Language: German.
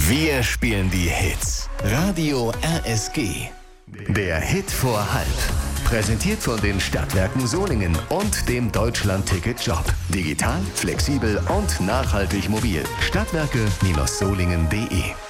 Wir spielen die Hits. Radio RSG. Der Hit vor halb. Präsentiert von den Stadtwerken Solingen und dem Deutschland-Ticket-Job. Digital, flexibel und nachhaltig mobil. Stadtwerke-solingen.de